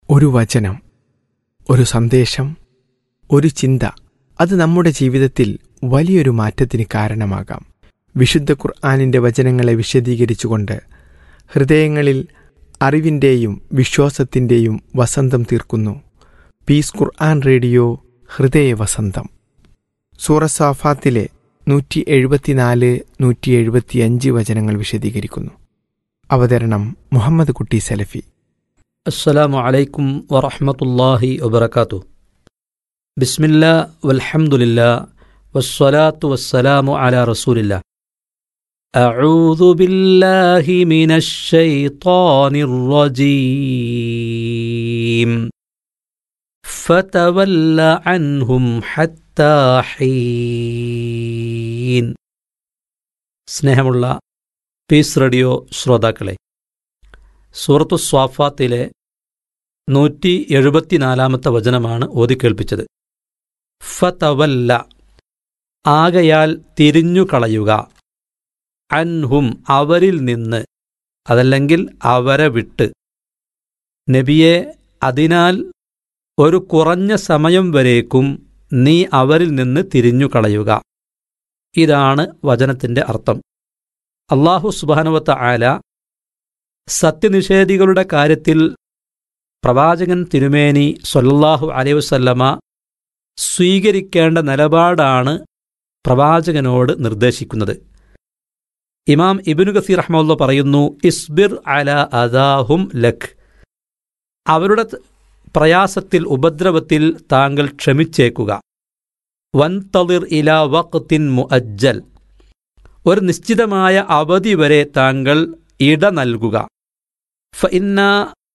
ഒരു വചനം, ഒരു സന്ദേശം, ഒരു ചിന്ത, അത് നമ്മുടെ ജീവിതത്തിൽ വലിയൊരു മാറ്റത്തിന് കാരണമാകാം. വിശുദ്ധ ഖുർആനിൻ്റെ വചനങ്ങളെ വിശദീകരിച്ചുകൊണ്ട് ഹൃദയങ്ങളിൽ അറിവിൻ്റെയും വിശ്വാസത്തിൻ്റെയും വസന്തം തീർക്കുന്നു പീസ് ഖുർആൻ റേഡിയോ ഹൃദയവസന്തം. സൂറ സാഫാത്തിലെ 174, 175 വചനങ്ങൾ വിശദീകരിക്കുന്നു. അവതരണം മുഹമ്മദ് കുട്ടി സലഫി. അസ്സലാമു അലൈക്കും വറഹ്മത്തുള്ളാഹി വബറകാതുഹു. ബിസ്മില്ലാ വൽഹംദുലില്ലാ വസ്സലാത്തു വസ്സലാമു അലാ റസൂലില്ലാ. അഊദു ബില്ലാഹി മിനശ് ശൈത്വാനിർ റജീം. ഫതവല്ല അൻഹും ഹത്താ ഹീൻ. സ്നേഹമുള്ള പീസ് റേഡിയോ ശ്രോതാക്കളെ, സൂറത്തു സ്വാഫാത്തിലെ 174 വചനമാണ് ഓതിക്കേൾപ്പിച്ചത്. ഫതവല്ല, ആകയാൽ തിരിഞ്ഞുകളയുക, അൻഹും, അവരിൽ നിന്ന്, അതല്ലെങ്കിൽ അവരെ വിട്ട്. നബിയെ, അതിനാൽ ഒരു കുറഞ്ഞ സമയം വരേക്കും നീ അവരിൽ നിന്ന് തിരിഞ്ഞുകളയുക. ഇതാണ് വചനത്തിൻ്റെ അർത്ഥം. അല്ലാഹു സുബ്ഹാനഹു വ തആല സത്യനിഷേധികളുടെ കാര്യത്തിൽ പ്രവാചകൻ തിരുമേനി സ്വല്ലല്ലാഹു അലൈഹി വസല്ലമ സ്വീകരിക്കേണ്ട നിലപാടാണ് പ്രവാചകനോട് നിർദ്ദേശിക്കുന്നത്. ഇമാം ഇബ്നു കസീർ റഹ്മത്തുള്ളാഹി പറയുന്നു, ഇസ്ബിർ അലാ അദാഹും ലക്. അവരുടെ പ്രയാസത്തിൽ, ഉപദ്രവത്തിൽ താങ്കൾ ക്ഷമിച്ചേക്കുക. വൻതളിർ ഇലാ വഖ്തിൻ മുഅജ്ജൽ. ഒരു നിശ്ചിതമായ അവധി വരെ താങ്കൾ ഇട നൽകുക. ഫഇന്നാ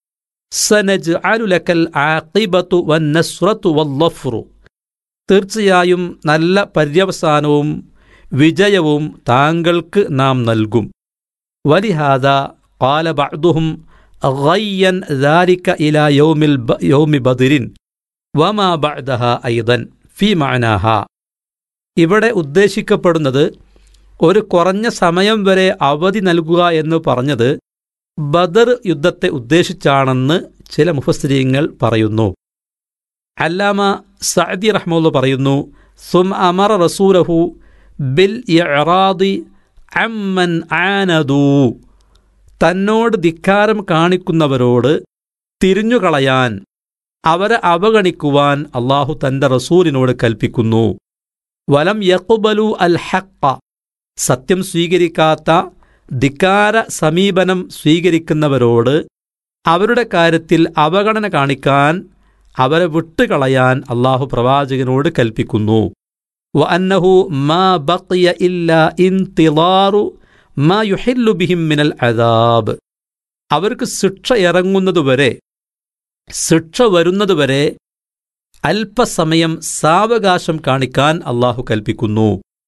സനജ്അലു ലക്കൽ ആഖിബതു വന്നസ്റതു വല്ലഫ്റു. തീർച്ചയായും നല്ല പര്യവസാനവും വിജയവും താങ്കൾക്ക് നാം നൽകും. വലിഹാദാ ഖാല ബഅ്ദുഹും ഗയ്യൻ ദാലിക ഇലാ യൗമി ബദ്രിൻ വമാ ബഅദഹാ അയ്ദൻ ഫീ മഅനാഹാ. ഇവിടെ ഉദ്ദേശിക്കപ്പെടുന്നത് ഒരു കുറഞ്ഞ സമയം വരെ അവധി നൽകുക എന്ന് പറഞ്ഞത് ബദർ യുദ്ധത്തെ ഉദ്ദേശിച്ചാണെന്ന് ചില മുഫസ്സിരീങ്ങൾ പറയുന്നു. അല്ലാമ സഅദി റഹ്മത്തുള്ളാഹി പറയുന്നു, സും അമറ റസൂലഹു ബിൽ ഇഅറാദി അമ്മൻ ആനദൂ. തന്നോട് ധിക്കാരം കാണിക്കുന്നവരോട് തിരിഞ്ഞുകളയാൻ, അവരെ അവഗണിക്കുവാൻ അല്ലാഹു തന്റെ റസൂലിനോട് കൽപ്പിക്കുന്നു. വലം യഖ്ബലു അൽ ഹഖ്ഖ. സത്യം സ്വീകരിക്കാത്ത, ധിക്കാര സമീപനം സ്വീകരിക്കുന്നവരോട് അവരുടെ കാര്യത്തിൽ അവഗണന കാണിക്കാൻ, അവരെ വിട്ടുകളയാൻ അല്ലാഹു പ്രവാചകനോട് കൽപ്പിക്കുന്നു. വഅന്നഹു മാ ബഖിയ ഇല്ലാ ഇന്തിളാറു മാ യുഹില്ലു ബിഹിം മിനൽ അദാബ്. അവർക്ക് ശിക്ഷ ഇറങ്ങുന്നതുവരെ, ശിക്ഷ വരുന്നതുവരെ അല്പസമയം സാവകാശം കാണിക്കാൻ അല്ലാഹു കൽപ്പിക്കുന്നു.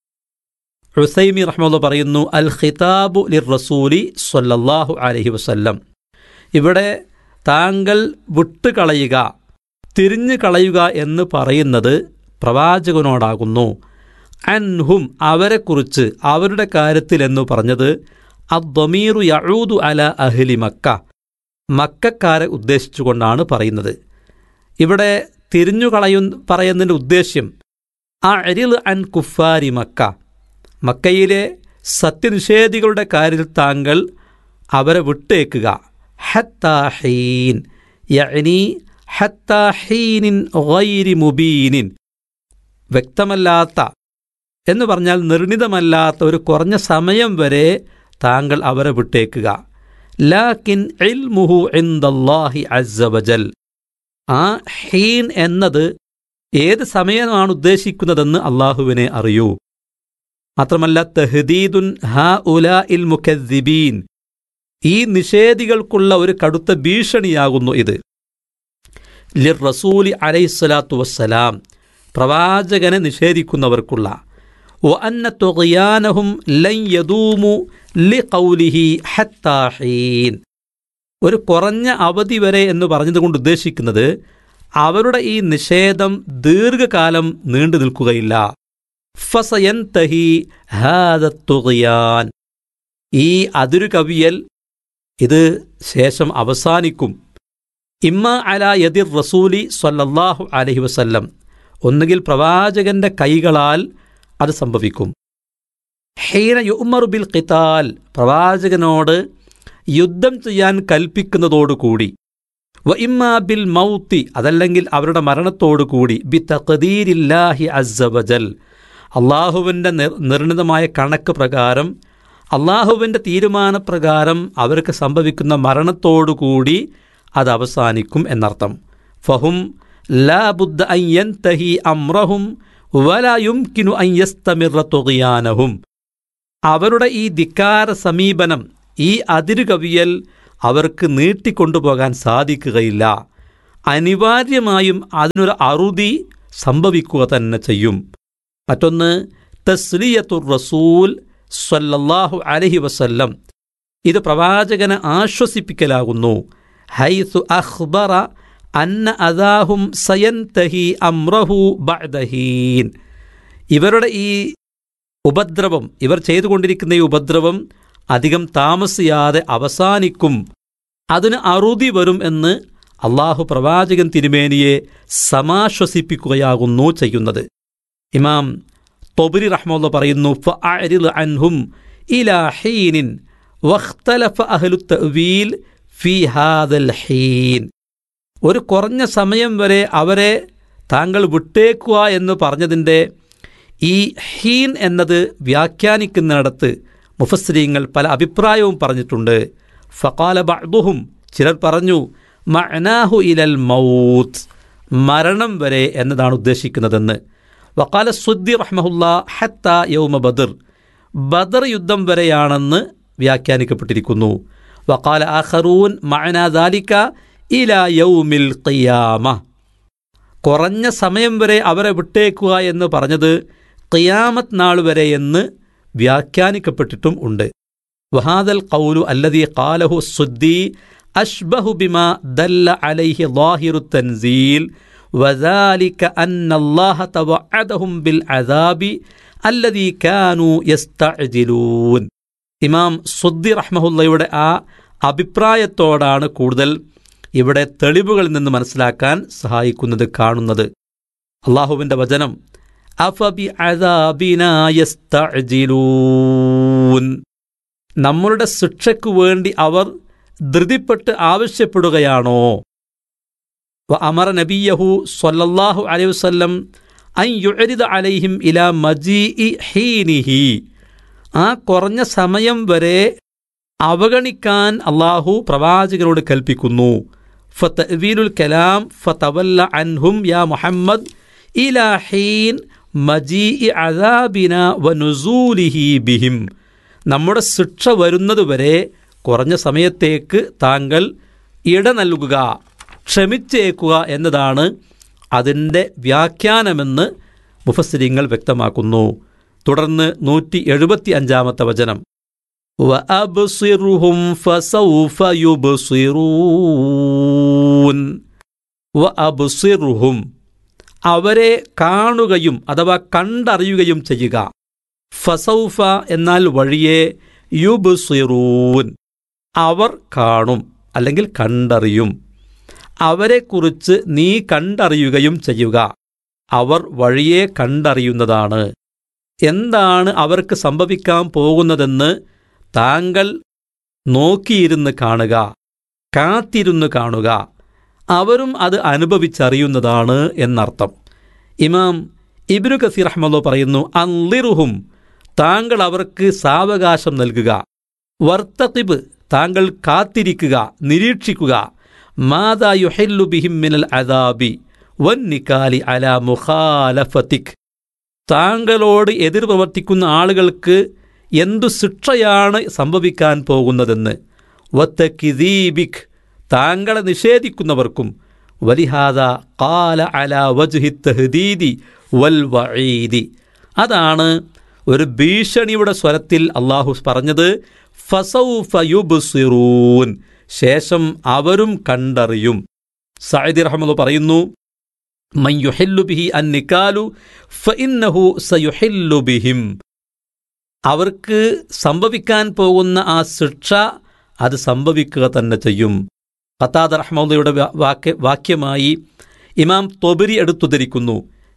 ഉസൈമി റഹ്മത്തുള്ളാഹി പറയുന്നു, അൽ ഖിതാബു ലിർറസൂലി സ്വല്ലല്ലാഹു അലൈഹി വസല്ലം. ഇവിടെ താങ്കൾ വിട്ടുകളയുക, തിരിഞ്ഞു കളയുക എന്ന് പറയുന്നത് പ്രവാചകനോടാകുന്നു. അൻഹും, അവരെക്കുറിച്ച്, അവരുടെ കാര്യത്തിൽ എന്ന് പറഞ്ഞത് അദ്ദമീറു യഊദു അലാ അഹ്ലി മക്ക, മക്കക്കാരെ ഉദ്ദേശിച്ചുകൊണ്ടാണ് പറയുന്നത്. ഇവിടെ പറയുന്നതിൻ്റെ ഉദ്ദേശ്യം അഅ്രിദ് അൻ കുഫാരി മക്ക, മക്കയിലെ സത്യനിഷേധികളുടെ കാര്യത്തിൽ താങ്കൾ അവരെ വിട്ടേക്കുക. ഹത്താ ഹീൻ, യഅനി ഹത്താ ഹീനിൻ ഗൈരി മുബീനിൻ. വ്യക്തമല്ലാത്ത എന്ന് പറഞ്ഞാൽ നിർണിതമല്ലാത്ത ഒരു കുറഞ്ഞ സമയം വരെ താങ്കൾ അവരെ വിട്ടേക്കുക. ലാകിൻ ഇൽമുഹു ഇൻദല്ലാഹി അസ്സ വജൽ. ആ ഹീൻ എന്നത് ഏത് സമയമാണ് ഉദ്ദേശിക്കുന്നതെന്ന് അള്ളാഹുവിനെ അറിയൂ. മാത്രമല്ല, തഹ്ദീദുൻ ഹഉലാഇൽ മുകദ്ദിബീൻ, ഈ നിഷേധികൾക്കുള്ള ഒരു കടുത്ത ഭീഷണിയാകുന്നു ഇത്. ലിർറസൂലി അലൈഹിസ്സലാത്തു വസ്സലാം, പ്രവാചകനെ നിഷേധിക്കുന്നവർക്കുള്ള. വഅന്ന തുഗ്യാനഹും ലൻ യദൂമു ലിഖൗലിഹി ഹത്താ ഹീൻ. ഒരു കുറഞ്ഞ അവധി വരെ എന്ന് പറഞ്ഞതുകൊണ്ട് ഉദ്ദേശിക്കുന്നത് അവരുടെ ഈ നിഷേധം ദീർഘകാലം നീണ്ടു നിൽക്കുകയില്ല. ഫസയൻതഹി ഹാദ തുഗ്യാൻ, ഈ അതിരു കവിയൽ ഇത് ശേഷം അവസാനിക്കും. ഇമ്മ അലാ യദിർ റസൂലി സ്വല്ലല്ലാഹു അലൈഹി വസല്ലം, ഒന്നുകിൽ പ്രവാചകന്റെ കൈകളാൽ അത് സംഭവിക്കും. ഹീന യുഅ്മറു ബിൽ ഖിതാൽ, പ്രവാചകനോട് യുദ്ധം ചെയ്യാൻ കൽപ്പിക്കുന്നതോടുകൂടി. വ ഇമ്മാ ബിൽ മൗത്തി, അതല്ലെങ്കിൽ അവരുടെ മരണത്തോടുകൂടി. ബി തഖ്ദീരില്ലാഹി അസ്സ വജൽ, അള്ളാഹുവിൻ്റെ നിർണിതമായ കണക്ക് പ്രകാരം, അള്ളാഹുവിൻ്റെ തീരുമാനപ്രകാരം അവർക്ക് സംഭവിക്കുന്ന മരണത്തോടുകൂടി അത് അവസാനിക്കും എന്നർത്ഥം. ഫഹും ലാ ബുദ്ദ അൻ യൻതഹി അംറഹും വലാ യുംകിനു അൻ യസ്തമിറ തുഗ്യാനഹും, അവരുടെ ഈ ധിക്കാര സമീപനം, ഈ അതിരുകവിയൽ അവർക്ക് നീട്ടിക്കൊണ്ടുപോകാൻ സാധിക്കുകയില്ല. അനിവാര്യമായും അതിനൊരു അറുതി സംഭവിക്കുക തന്നെ ചെയ്യും. മറ്റൊന്ന് തസ്ലിയത്തുർ റസൂൽ സ്വല്ലല്ലാഹു അലൈഹി വസല്ലം, ഇത് പ്രവാചകനെ ആശ്വസിപ്പിക്കലാകുന്നു. ഹൈസു അഖ്ബറ അന്ന അദാഹും സയൻതഹി അംറഹു ബഅദഹീൻ, ഇവരുടെ ഈ ഉപദ്രവം, ഇവർ ചെയ്തുകൊണ്ടിരിക്കുന്ന ഈ ഉപദ്രവം അധികം താമസിയാതെ അവസാനിക്കും, അതിന് അറുതി വരും എന്ന് അള്ളാഹു പ്രവാചകൻ തിരുമേനിയെ സമാശ്വസിപ്പിക്കുകയാകുന്നു ചെയ്യുന്നത്. ഇമാം തൊബരി റഹ്മത്തുള്ളാഹി പറയുന്നു, ഫഅരിദ് അൻഹും ഇലാ ഹീനിൻ വഖ്തലഫ അഹ്ലു തഅ്വീൽ ഫീ ഹാദൽ ഹീൻ, ഒരു കുറഞ്ഞ സമയം വരെ അവരെ താങ്കൾ വിട്ടേക്കുക എന്ന് പറഞ്ഞതിൻ്റെ ഈ ഹീൻ എന്നത് വ്യാഖ്യാനിക്കുന്നിടത്ത് മുഫസ്സിരീങ്ങൾ പല അഭിപ്രായവും പറഞ്ഞിട്ടുണ്ട്. ഫഖാല ബഅ്ദുഹും, ചിലർ പറഞ്ഞു, മഅനാഹു ഇലൽ മൗത്ത്, മരണം വരെ എന്നതാണ് ഉദ്ദേശിക്കുന്നതെന്ന്. വഖാല സുദ്ദി റഹ്മഹുല്ലാ ഹത്താ യൗമ ബദർ, ബദർ യുദ്ധം വരെയാണെന്ന് വ്യാഖ്യാനിക്കപ്പെട്ടിരിക്കുന്നു. വഖാല ആഖറൂൻ മഅനാ ദാലിക ഇലാ യൗമിൽ ഖിയാമ, കുറഞ്ഞ സമയം വരെ അവരെ വിട്ടേക്കുക എന്ന് പറഞ്ഞത് ഖിയാമത്ത് നാൾ വരെ എന്ന് വ്യാഖ്യാനിക്കപ്പെട്ടിട്ടും ഉണ്ട്. വഹാദൽ ഖൗലു അല്ലദീ ഖാലഹു സുദ്ദി അഷ്ബഹു ബിമാ ദല്ല അലൈഹി ളാഹിറു തൻസീൽ വദാലിക അന്നല്ലാഹ തവഅദഹും ബിൽ അദാബി അല്ലദീ കാനൂ യസ്തഅജിലൂൻ. ഇമാം സുദ്ദി റഹ്മഹുള്ളയുടെ ആ അഭിപ്രായത്തോടാണ് കൂടുതൽ ഇവിടെ തെളിവുകളിൽ നിന്ന് മനസ്സിലാക്കാൻ സഹായിക്കുന്നത്, കാണുന്നത്. അള്ളാഹുവിൻ്റെ വചനം, അഫബി അദാബിനാ യസ്തഅജിലൂൻ, നമ്മളുടെ ശിക്ഷയ്ക്കു വേണ്ടി അവർ ധൃതിപ്പെട്ട് ആവശ്യപ്പെടുകയാണോ? വ അമറ നബിയഹു സ്വല്ലല്ലാഹു അലൈഹി വസല്ലം അൻ യുഅരിദ അലൈഹിം ഇലാ മജീഇ ഹീനിഹി, ആ കുറഞ്ഞ സമയം വരെ അവഗണിക്കാൻ അള്ളാഹു പ്രവാചകരോട് കൽപ്പിക്കുന്നു. ഫതഅ്വീലുൽ കലാം ഫതവല്ല അൻഹും യാ മുഹമ്മദ് ഇലാ ഹീൻ മജീഇ അദാബിന വനുസൂലിഹി ബിഹിം, നമ്മുടെ ശിക്ഷ വരുന്നതുവരെ കുറഞ്ഞ സമയത്തേക്ക് താങ്കൾ ഇട നൽകുക, ക്ഷമിച്ചേക്കുക എന്നതാണ് അതിൻ്റെ വ്യാഖ്യാനമെന്ന് മുഫസ്സിരീങ്ങൾ വ്യക്തമാക്കുന്നു. തുടർന്ന് 175-ാമത്തെ വചനം, വഅബ്സിർഹും ഫസൗഫ യുബ്സിറൂൻ, വഅബ്സിർഹും, അവരെ കാണുകയും അഥവാ കണ്ടറിയുകയും ചെയ്യുക. ഫസൗഫ എന്നാൽ വഴിയെ, യുബ്സിറൂൻ അവർ കാണും അല്ലെങ്കിൽ കണ്ടറിയും. അവരെക്കുറിച്ച് നീ കണ്ടറിയുകയും ചെയ്യുക, അവർ വഴിയെ കണ്ടറിയുന്നതാണ്. എന്താണ് അവർക്ക് സംഭവിക്കാൻ പോകുന്നതെന്ന് താങ്കൾ നോക്കിയിരുന്ന് കാണുക, കാത്തിരുന്ന് കാണുക, അവരും അത് അനുഭവിച്ചറിയുന്നതാണ് എന്നർത്ഥം. ഇമാം ഇബ്നു കസീർ റഹ്മത്തുള്ളാഹി പറയുന്നു, അൻളിറുഹും, താങ്കൾ അവർക്ക് സാവകാശം നൽകുക. വർത്തഖിബ്, താങ്കൾ കാത്തിരിക്കുക, നിരീക്ഷിക്കുക. മാദാ യുഹില്ലു ബിഹിം മിനൽ അദാബി വന്നികാലി അലാ മുഖാലഫതിക്, താങ്കളോട് എതിർ പ്രവർത്തിക്കുന്ന ആളുകൾക്ക് എന്തു ശിക്ഷയാണ് സംഭവിക്കാൻ പോകുന്നതെന്ന്. വത്തകിദീബിക്, താങ്കളെ നിഷേധിക്കുന്നവർക്കും. വലിഹാദ ഖാല അലാ വജ്ഹി തഹ്ദീദി വൽ വഈദി, അതാണ് ഒരു ഭീഷണിയുടെ സ്വരത്തിൽ അള്ളാഹു പറഞ്ഞത്. ഫസൗഫ യുബ്സിറൂൻ, ശേഷം അവരും കണ്ടറിയും. സഅദി റഹ്മത്തുള്ളാഹി പറയുന്നു, മൻ യുഹില്ലു ബിഹി അന്നികാലു ഫഇന്നഹു സയുഹില്ലു ബിഹിം, അവർക്ക് സംഭവിക്കാൻ പോകുന്ന ആ ശിക്ഷ അത് സംഭവിക്കുക തന്നെ ചെയ്യും. ഖതാദ റഹ്മത്തുള്ളാഹിയുടെ വാക്യമായി ഇമാം തൊബരി എടുത്തുദ്ധരിക്കുന്നു,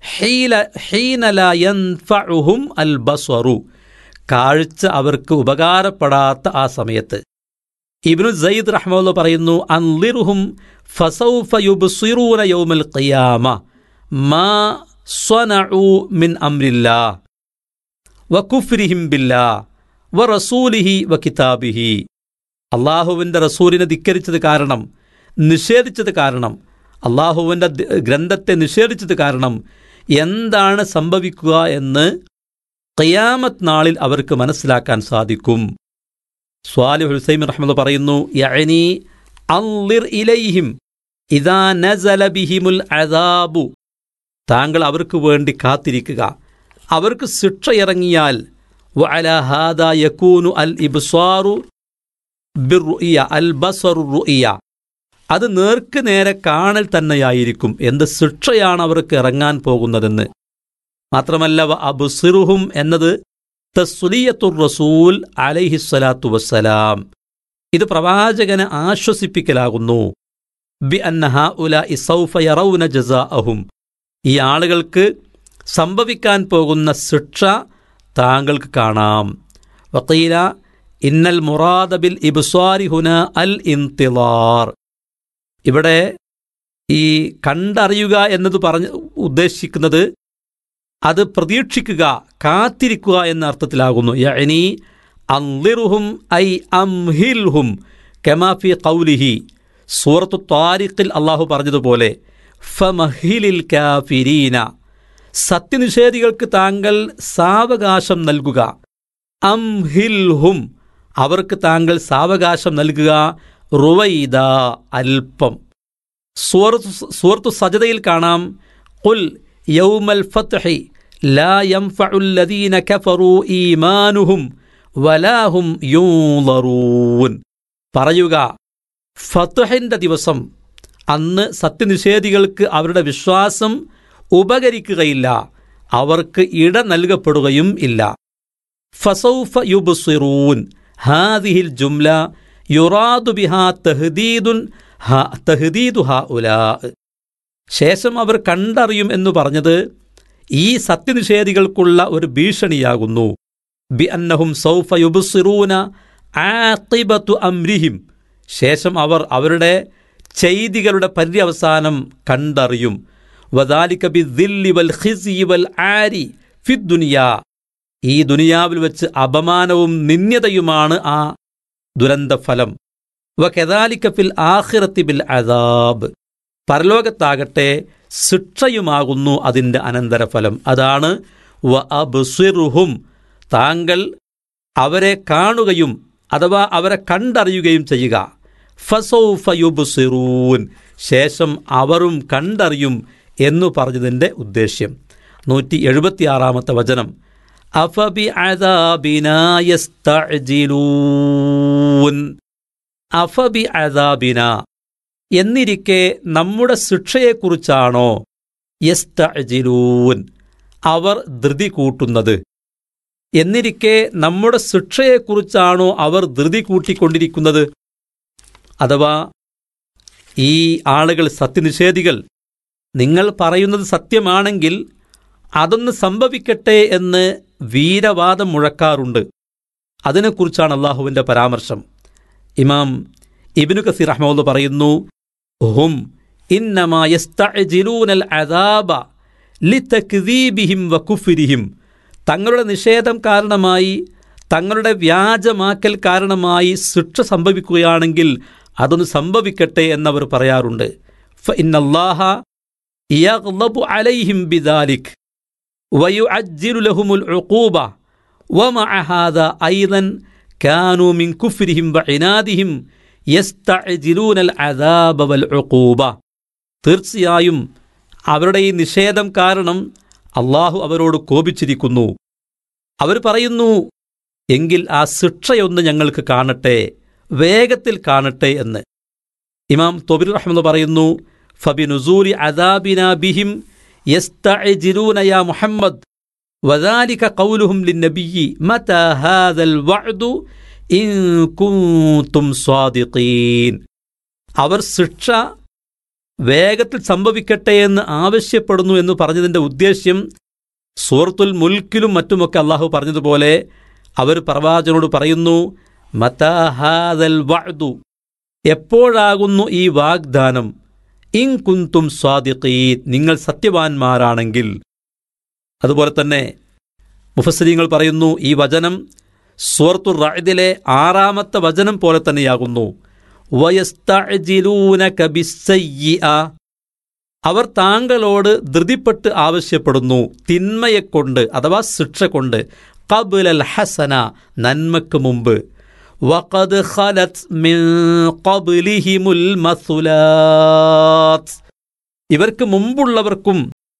ഹീന ലാ യൻഫഉഹും അൽ ബസ്വറു, കാഴ്ച അവർക്ക് ഉപകാരപ്പെടാത്ത ആ സമയത്ത്. ഇബ്നു സയ്യിദ് റഹ്മത്തുള്ളാഹി പറയുന്നു, അൻളിർഹും ഫസൗഫ യുബ്സിറൂന യൗമൽ ഖിയാമ മാ സ്വനഉ മിൻ അംരില്ലാഹ് വകുഫ്രിഹിം ബില്ലാഹ് വറസൂലിഹി വകിതാബിഹി. അള്ളാഹുവിൻ്റെ റസൂലിനെ ധിക്കരിച്ചത് കാരണം, നിഷേധിച്ചത് കാരണം, അള്ളാഹുവിൻ്റെ ഗ്രന്ഥത്തെ നിഷേധിച്ചത് കാരണം എന്താണ് സംഭവിക്കുക എന്ന് ഖിയാമത്ത് നാളിൽ അവർക്ക് മനസ്സിലാക്കാൻ സാധിക്കും. സ്വാലിഹുൽ ഉസൈമീൻ റഹ്മത്തുള്ളാഹി പറയുന്നു, യഅനി അൻളിർ ഇലൈഹിം ഇദാ നസല ബിഹിമുൽ അദാബു, താങ്കൾ അവർക്ക് വേണ്ടി കാത്തിരിക്കുക, അവർക്ക് ശിക്ഷ ഇറങ്ങിയാൽ വഅലാ ഹാദാ യകൂനു അൽ ഇബ്സാറു ബിർറുഇയ അൽ ബസറു റുഇയ, അത് നേർക്ക് നേരെ കാണൽ തന്നെയായിരിക്കും. എന്ത് ശിക്ഷയാണ് അവർക്ക് ഇറങ്ങാൻ പോകുന്നതെന്ന്. മാത്രമല്ല അബ്സിറുഹും എന്നത് തസ്ലിയത്തുർ റസൂൽ അലൈഹിസ്സലാത്തു വസ്സലാം, ഇത് പ്രവാചകനെ ആശ്വസിപ്പിക്കലാകുന്നു. ബി അന്ന ഹഉലാഇ സൗഫ യറൗന ജസാഅഹും, ഈ ആളുകൾക്ക് സംഭവിക്കാൻ പോകുന്ന ശിക്ഷ താങ്കൾക്ക് കാണാം. വഖീല ഇന്നൽ മുറാദ ബിൽ ഇബ്സാരി ഹുന അൽ ഇന്തിളാർ, ഇവിടെ ഈ കണ്ടറിയുക എന്നത് ഉദ്ദേശിക്കുന്നത് അത് പ്രതീക്ഷിക്കുക, കാത്തിരിക്കുക എന്ന അർത്ഥത്തിലാകുന്നു. യഅനി അൻളിർഹും ഐ അംഹിൽഹും കമാ ഫീ ഖൗലിഹി, സൂറത്തു ത്വാരിഖിൽ അല്ലാഹു പറഞ്ഞതുപോലെ ഫമഹിലിൽ കാഫിരീന, സത്യനിഷേധികൾക്ക് താങ്കൾ സാവകാശം നൽകുക. അംഹിൽഹും, അവർക്ക് താങ്കൾ സാവകാശം നൽകുക. റുവൈദ, അല്പം. സൂറത്തു സജദയിൽ കാണാം, ഖുൽ യൗമൽ ഫത്ഹി ലാ യൻഫഉൽ ലദീന കഫറൂ ഈമാനുഹും വലാ ഹും യൂളറൂൻ, പറയുക ഫത്ഹിന്റെ ദിവസം, അന്ന് സത്യനിഷേധികൾക്ക് അവരുടെ വിശ്വാസം ഉപകരിക്കുകയില്ല, അവർക്ക് ഇട നൽകപ്പെടുകയും ഇല്ല. ഫസൗഫ യുബ്സിറൂൻ, ഹാദിഹിൽ ജുംല യുറാദു ബിഹാ തഹ്ദീദു ഹഉലാ, ശേഷം അവർ കണ്ടറിയും എന്ന് പറഞ്ഞത് ഈ സത്യനിഷേധികൾക്കുള്ള ഒരു ഭീഷണിയാകുന്നു. ബി അന്നഹും സൗഫ യുബ്സിറൂന ആഖിബതു അംരിഹിം, ശേഷം അവർ അവരുടെ ചെയ്തികളുടെ പര്യവസാനം കണ്ടറിയും. വദാലിക ബിദ്ദില്ലി വൽ ഖിസ്യി വൽ ആരി ഫിദ്ദുനിയാ, ഈ ദുനിയാവിൽ വെച്ച് അപമാനവും നിന്ദ്യതയുമാണ് ആ ദുരന്തഫലം. വകദാലിക ഫിൽ ആഖിറതി ബിൽ അദാബ്, പരലോകത്താകട്ടെ ശിക്ഷയുമാകുന്നു അതിൻ്റെ അനന്തരഫലം. അതാണ് വഅബ്സിറുഹും, താങ്കൾ അവരെ കാണുകയും അഥവാ അവരെ കണ്ടറിയുകയും ചെയ്യുക. ഫസൗഫ യുബ്സിറൂൻ, ശേഷം അവരും കണ്ടറിയും എന്നു പറഞ്ഞതിൻ്റെ ഉദ്ദേശ്യം. 176-ാമത്തെ വചനം, അഫബി അദാബിനാ യസ്തഅ്ജിലൂൻ, അഫബി അദാബിനാ, എന്നിരിക്കെ നമ്മുടെ ശിക്ഷയെക്കുറിച്ചാണോ യസ്തഅ്ജിലൂൻ, അവർ ധൃതി കൂട്ടുന്നത്, എന്നിരിക്കെ നമ്മുടെ ശിക്ഷയെക്കുറിച്ചാണോ അവർ ധൃതി കൂട്ടിക്കൊണ്ടിരിക്കുന്നത്. അഥവാ ഈ ആളുകൾ, സത്യനിഷേധികൾ, നിങ്ങൾ പറയുന്നത് സത്യമാണെങ്കിൽ അതൊന്ന് സംഭവിക്കട്ടെ എന്ന് വീരവാദം മുഴക്കാറുണ്ട്. അതിനെക്കുറിച്ചാണ് അള്ളാഹുവിൻ്റെ പരാമർശം. ഇമാം ഇബ്നു കസീർ റഹ്മത്തുള്ളാഹി പറയുന്നു, ഹും ഇന്നമാ യസ്തഅ്ജിലൂനൽ അദാബ ലിതക്ദീബിഹിം വകുഫ്രിഹിം, തങ്ങളുടെ നിഷേധം കാരണമായി, തങ്ങളുടെ വ്യാജമാക്കൽ കാരണമായി ശിക്ഷ സംഭവിക്കുകയാണെങ്കിൽ അതൊന്ന് സംഭവിക്കട്ടെ എന്നവർ പറയാറുണ്ട്. ഫഇന്നല്ലാഹ യഗ്ളബു അലൈഹിം ബിദാലിക് വയുഅജ്ജിലു ലഹുമുൽ ഉഖൂബ വമഅ ഹാദാ ഐദൻ കാനൂ മിൻ കുഫ്രിഹിം വഇനാദിഹിം യസ്തഅ്ജിലൂനൽ അദാബ വൽ ഉഖൂബ, തീർച്ചയായും അവരുടെ ഈ നിഷേധം കാരണം അള്ളാഹു അവരോട് കോപിച്ചിരിക്കുന്നു. അവർ പറയുന്നു, എങ്കിൽ ആ ശിക്ഷയൊന്ന് ഞങ്ങൾക്ക് കാണട്ടെ, വേഗത്തിൽ കാണട്ടെ എന്ന്. ഇമാം തൊബരി റഹ്മത്തുള്ളാഹി പറയുന്നു, ഫബിനുസൂലി അദാബിനാ ബിഹിം യസ്തഅ്ജിലൂന യാ മുഹമ്മദ് വദാലിക ഖൗലുഹും ലിന്നബിയ്യി മതാ ഹാദൽ വഅദു ഇൻ കുൻതും സ്വാദിഖീൻ, അവർ ശിക്ഷ വേഗത്തിൽ സംഭവിക്കട്ടെ എന്ന് ആവശ്യപ്പെടുന്നു എന്ന് പറഞ്ഞതിൻ്റെ ഉദ്ദേശ്യം സൂറത്തുൽ മുൽക്കിലും മറ്റുമൊക്കെ അള്ളാഹു പറഞ്ഞതുപോലെ അവർ പ്രവാചകനോട് പറയുന്നു, മതാ ഹാദൽ വഅദു, എപ്പോഴാകുന്നു ഈ വാഗ്ദാനം, ഇൻ കുന്തും സ്വാദിഖീൻ, നിങ്ങൾ സത്യവാന്മാരാണെങ്കിൽ. അതുപോലെ തന്നെ മുഫസ്സിരീങ്ങൾ പറയുന്നു, ഈ വചനം സൂറത്തുർ റഅദിലെ 6-ാമത്തെ വചനം പോലെ തന്നെയാകുന്നു. വയസ്തഅജിലൂനക ബിസ്സയ്യിഅ, അവർ താങ്കളോട് ധൃതിപ്പെട്ട് ആവശ്യപ്പെടുന്നു തിന്മയെക്കൊണ്ട് അഥവാ ശിക്ഷ കൊണ്ട്, ഖബ്ലൽ ഹസന, നന്മക്ക് മുമ്പ്, വഖദ് ഖലത് മിൻ ഖബ്ലിഹിമുൽ മസുലാത്ത്, ഇവർക്ക് മുമ്പുള്ളവർക്കും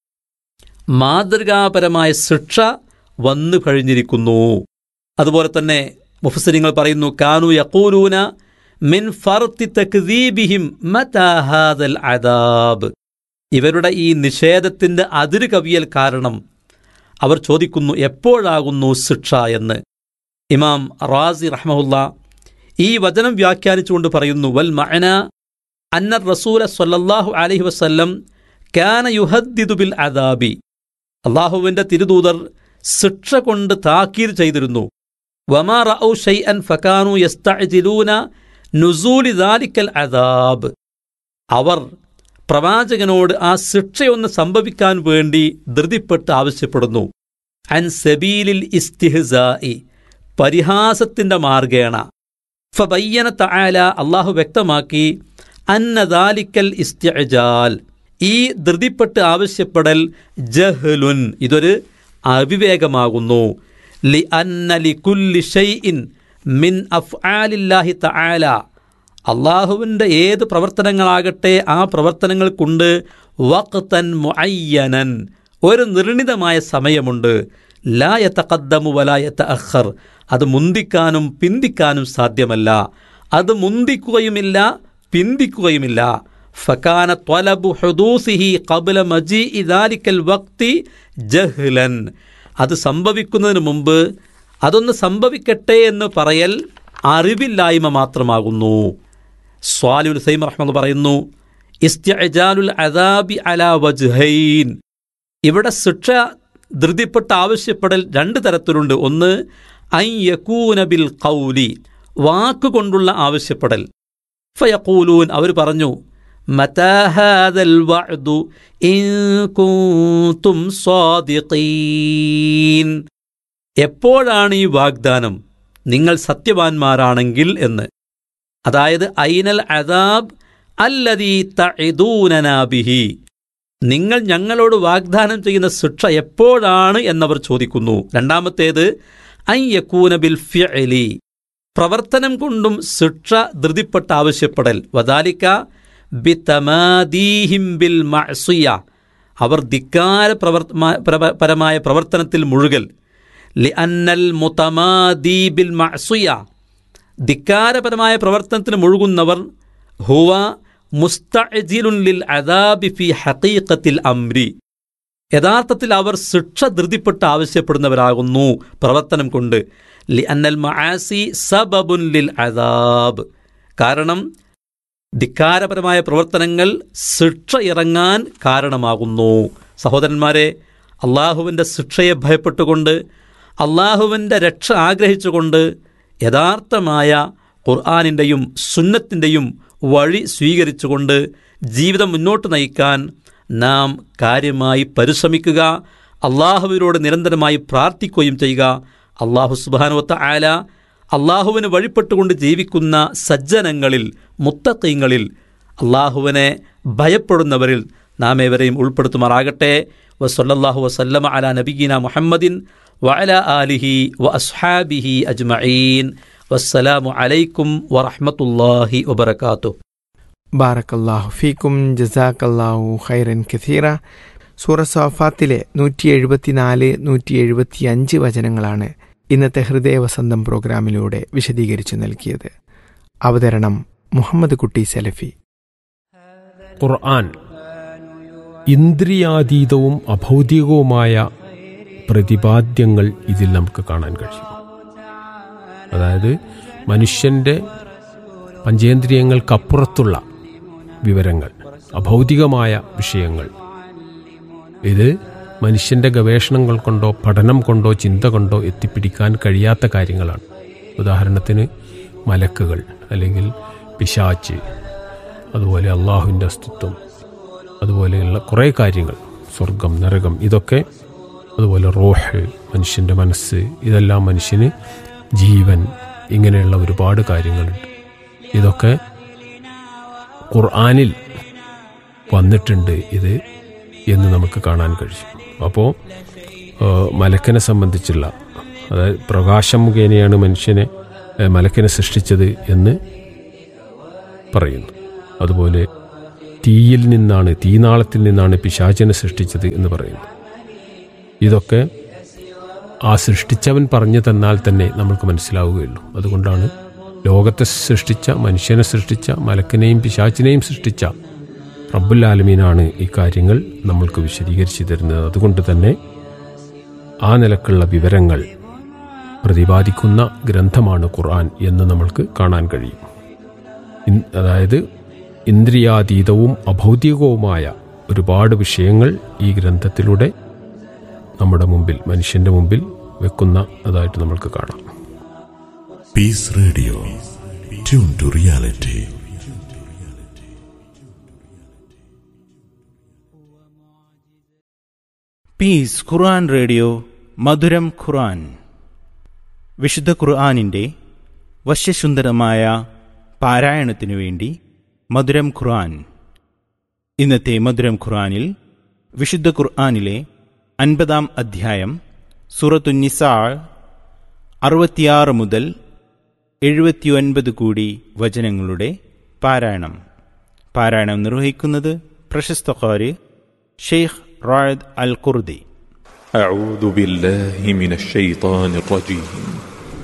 മാതൃകാപരമായ ശിക്ഷ വന്നു കഴിഞ്ഞിരിക്കുന്നു. അതുപോലെ തന്നെ മുഫസ്സിരീങ്ങൾ പറയുന്നു, കാനു യഖൂലൂന മിൻ ഫർത്തി തക്ദീബിഹിം മതാ ഹാദൽ അദാബ്, ഇവരുടെ ഈ നിഷേധത്തിൻ്റെ അതിര് കവിയൽ കാരണം അവർ ചോദിക്കുന്നു, എപ്പോഴാകുന്നു ശിക്ഷ എന്ന്. ഇമാം റാസി റഹ്മഹുല്ല ഈ വചനം വ്യാഖ്യാനിച്ചുകൊണ്ട് പറയുന്നു, വൽ മഅന അന്ന റസൂല സ്വല്ലല്ലാഹു അലൈഹി വസല്ലം കാന യുഹദ്ദിദു ബിൽ അദാബി, അള്ളാഹുവിൻ്റെ തിരുദൂതർ ശിക്ഷ കൊണ്ട് താക്കീത് ചെയ്തിരുന്നു. വമാ റഔ ഷൈഅൻ ഫകാനു യസ്തഅജിലൂന നുസൂലി ദാലിക്കൽ അദാബ്, അവർ പ്രവാചകനോട് ആ ശിക്ഷയൊന്ന് സംഭവിക്കാൻ വേണ്ടി ധൃതിപ്പെട്ട് ആവശ്യപ്പെടുന്നു. അൻ സബീലിൽ ഇസ്തിഹ്സാഇ, പരിഹാസത്തിൻ്റെ മാർഗേണ. ഫബയ്യന തആല, അള്ളാഹു വ്യക്തമാക്കി, അന്ന ദാലിക്കൽ ഇസ്തിഅജാൽ, ഈ ധൃതിപ്പെട്ട് ആവശ്യപ്പെടൽ ജഹ്ലുൻ, ഇതൊരു അവിവേകമാകുന്നു. ലി അന്ന ലികുല്ലി ഷൈഇൻ മിൻ അഫ്ആലില്ലാഹി തആല, അള്ളാഹുവിൻ്റെ ഏത് പ്രവർത്തനങ്ങളാകട്ടെ ആ പ്രവർത്തനങ്ങൾക്കുണ്ട് വഖ്തൻ മുഅയ്യനൻ, ഒരു നിർണിതമായ സമയമുണ്ട്. ലാ യതഖദ്ദമു വലാ യതഅഖർ, അത് മുന്തിക്കാനും പിന്തിക്കാനും സാധ്യമല്ല, അത് മുന്തിക്കുകയുമില്ല പിന്തിക്കുകയുമില്ല. ഫകാന ത്വലബു ഹുദൂസിഹി ഖബ്ല മജീഇ ദാലിക്കൽ വഖ്തി ജഹ്ലൻ, അത് സംഭവിക്കുന്നതിന് മുമ്പ് അതൊന്ന് സംഭവിക്കട്ടെ എന്ന് പറയൽ അറിവില്ലായ്മ മാത്രമാകുന്നു. സ്വാലിഹുൽ സൈം റഹ്മത്ത് പറയുന്നു, ഇസ്തിഅജാലുൽ അദാബി അലാ വജ്ഹൈൻ, ഇവിടെ ശിക്ഷ ധൃതിപ്പെട്ട് ആവശ്യപ്പെടൽ 2 തരത്തിലുണ്ട്. ഒന്ന് അൻ യകൂന ബിൽ ഖൗലി, വാക്കുകൊണ്ടുള്ള ആവശ്യപ്പെടൽ. ഫയഖൂലൂൻ, അവർ പറഞ്ഞു, മതാ ഹാദൽ വഅദു ഇൻ കുൻതും സ്വാദിഖീൻ, എപ്പോഴാണ് ഈ വാഗ്ദാനം നിങ്ങൾ സത്യവാന്മാരാണെങ്കിൽ എന്ന്. അതായത് ഐനൽ അദാബ് അല്ലദീ തഇദൂനനാ ബിഹി, നിങ്ങൾ ഞങ്ങളോട് വാഗ്ദാനം ചെയ്യുന്ന ശിക്ഷ എപ്പോഴാണ് എന്നവർ ചോദിക്കുന്നു. രണ്ടാമത്തേത് അൻ യകൂന ബിൽ ഫിഅലി, പ്രവർത്തനം കൊണ്ടും ശിക്ഷ ധൃതിപ്പെട്ട് ആവശ്യപ്പെടൽ. വദാലിക ബിതമാദീഹിം ബിൽ മഅസിയ, അവർ ധിക്കാരപരമായ പ്രവർത്തനത്തിൽ മുഴുകൽ. ലിഅന്നൽ മുതമാദി ബിൽ മഅസിയ, ധിക്കാരപരമായ പ്രവർത്തനത്തിൽ മുഴുകുന്നവർ ഹുവ മുസ്തഅജിലുൻ ലിൽ അദാബി ഫി ഹഖീഖത്തിൽ അംരി, യഥാർത്ഥത്തിൽ അവർ ശിക്ഷ ധൃതിപ്പെട്ട് ആവശ്യപ്പെടുന്നവരാകുന്നു പ്രവർത്തനം കൊണ്ട്. ലിഅന്നൽ മആസി സബബുൻ ലിൽ അദാബ്, കാരണം ധിക്കാരപരമായ പ്രവർത്തനങ്ങൾ ശിക്ഷ ഇറങ്ങാൻ കാരണമാകുന്നു. സഹോദരന്മാരെ, അള്ളാഹുവിൻ്റെ ശിക്ഷയെ ഭയപ്പെട്ടുകൊണ്ട് അള്ളാഹുവിൻ്റെ രക്ഷ ആഗ്രഹിച്ചുകൊണ്ട് യഥാർത്ഥമായ ഖുർആനിൻ്റെയും സുന്നത്തിൻ്റെയും വഴി സ്വീകരിച്ചുകൊണ്ട് ജീവിതം മുന്നോട്ട് നയിക്കാൻ നാം കാര്യമായി പരിശ്രമിക്കുക, അള്ളാഹുവിനോട് നിരന്തരമായി പ്രാർത്ഥിക്കുകയും ചെയ്യുക. അള്ളാഹു സുബ്ഹാനഹു വ തആല അള്ളാഹുവിന് വഴിപ്പെട്ടുകൊണ്ട് ജീവിക്കുന്ന സജ്ജനങ്ങളിൽ, മുത്തഖീങ്ങളിൽ, അള്ളാഹുവിനെ ഭയപ്പെടുന്നവരിൽ നാം ഏവരെയും ഉൾപ്പെടുത്തുമാറാകട്ടെ. വസല്ലല്ലാഹു വസല്ലമ അലാ നബിയ്യിനാ മുഹമ്മദിൻ വഅലാ ആലിഹി വഅസ്ഹാബിഹി അജ്മഈൻ. വസ്സലാമു അലൈക്കും വറഹ്മത്തുള്ളാഹി വബറകാതുഹു. ബാറക്കല്ലാഹു ഫീക്കും, ജസാക്കല്ലാഹു ഖൈറൻ കസീറ. സൂറ സ്വാഫാത്തിലെ 174, 175 വചനങ്ങളാണ് ഇന്നത്തെ ഹൃദയവസന്തം പ്രോഗ്രാമിലൂടെ വിശദീകരിച്ചു നൽകിയത്. അവതരണം മുഹമ്മദ് കുട്ടി സലഫി. ഖുർആൻ ഇന്ദ്രിയാതീതവും അഭൗതികവുമായ പ്രതിപാദ്യങ്ങൾ ഇതിൽ നമുക്ക് കാണാൻ കഴിയും. അതായത് മനുഷ്യൻ്റെ പഞ്ചേന്ദ്രിയങ്ങൾക്കപ്പുറത്തുള്ള വിവരങ്ങൾ, അഭൗതികമായ വിഷയങ്ങൾ. ഇത് മനുഷ്യൻ്റെ ഗവേഷണങ്ങൾ കൊണ്ടോ പഠനം കൊണ്ടോ ചിന്ത കൊണ്ടോ എത്തിപ്പിടിക്കാൻ കഴിയാത്ത കാര്യങ്ങളാണ്. ഉദാഹരണത്തിന് മലക്കുകൾ, അല്ലെങ്കിൽ പിശാച്ച്, അതുപോലെ അള്ളാഹുവിൻ്റെ അസ്തിത്വം, അതുപോലെയുള്ള കുറേ കാര്യങ്ങൾ, സ്വർഗം, നരകം, ഇതൊക്കെ, അതുപോലെ റൂഹ്, മനുഷ്യൻ്റെ മനസ്സ്, ഇതെല്ലാം മനുഷ്യന് ജീവൻ, ഇങ്ങനെയുള്ള ഒരുപാട് കാര്യങ്ങളുണ്ട്. ഇതൊക്കെ ഖുർആനിൽ വന്നിട്ടുണ്ട് ഇത് എന്ന് നമുക്ക് കാണാൻ കഴിയും. അപ്പോൾ മലക്കിനെ സംബന്ധിച്ചുള്ള, അതായത് പ്രകാശം മുഖേനയാണ് മലക്കിനെ സൃഷ്ടിച്ചത് എന്ന് പറയുന്നു. അതുപോലെ തീനാളത്തിൽ നിന്നാണ് പിശാചിനെ സൃഷ്ടിച്ചത് എന്ന് പറയുന്നു. ഇതൊക്കെ ആ സൃഷ്ടിച്ചവൻ പറഞ്ഞു തന്നാൽ തന്നെ നമുക്ക് മനസ്സിലാവുകയുള്ളൂ. അതുകൊണ്ടാണ് ലോകത്തെ സൃഷ്ടിച്ച, മനുഷ്യനെ സൃഷ്ടിച്ച, മലക്കിനെയും പിശാചിനെയും സൃഷ്ടിച്ച റബ്ബുൽ ആലമീനാണ് ഈ കാര്യങ്ങൾ നമ്മൾക്ക് വിശദീകരിച്ചു തരുന്നത്. അതുകൊണ്ട് തന്നെ ആ നിലക്കുള്ള വിവരങ്ങൾ പ്രതിപാദിക്കുന്ന ഗ്രന്ഥമാണ് ഖുർആൻ എന്ന് നമ്മൾക്ക് കാണാൻ കഴിയും. അതായത് ഇന്ദ്രിയാതീതവും അഭൗതികവുമായ ഒരുപാട് വിഷയങ്ങൾ ഈ ഗ്രന്ഥത്തിലൂടെ നമ്മുടെ മുമ്പിൽ, മനുഷ്യന്റെ മുമ്പിൽ വെക്കുന്നതായിട്ട് നമ്മൾക്ക് കാണാം. Piece radio, tune to reality. Piece Quran radio മധുരം ഖുർആൻ. വിശുദ്ധ ഖുർആനിൻ്റെ വശ്യസുന്ദരമായ പാരായണത്തിനു വേണ്ടി മധുരം ഖുർആൻ. ഇന്നത്തെ മധുരം ഖുർആനിൽ വിശുദ്ധ ഖുർആനിലെ 50-ാം അധ്യായം സൂറത്തുന്നിസാ 66 മുതൽ 79 കൂടി വചനങ്ങളുടെ പാരായണം നിർവഹിക്കുന്നത് പ്രശസ്ത ഖാരി ഷെയ്ഖ് റായദ് അൽ ഖുർദി. أعوذ بالله من الشيطان الرجيم